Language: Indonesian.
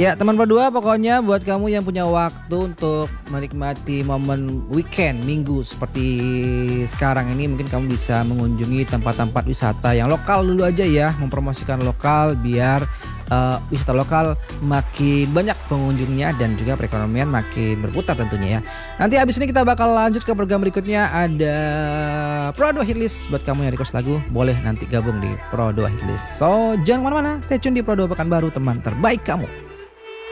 Ya teman berdua, pokoknya buat kamu yang punya waktu untuk menikmati momen weekend minggu seperti sekarang ini, mungkin kamu bisa mengunjungi tempat-tempat wisata yang lokal dulu aja ya, mempromosikan lokal biar wisata lokal makin banyak pengunjungnya dan juga perekonomian makin berputar tentunya ya. Nanti abis ini kita bakal lanjut ke program berikutnya, ada Pro 2 Hitlist. Buat kamu yang request lagu boleh nanti gabung di Pro 2 Hitlist. So jangan kemana-mana, stay tune di Pro 2 Pekanbaru, teman terbaik kamu.